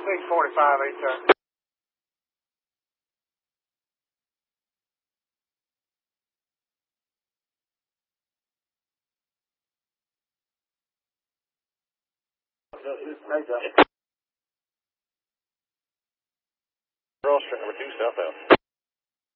645, 8 turn. Girl, string number 2 southbound.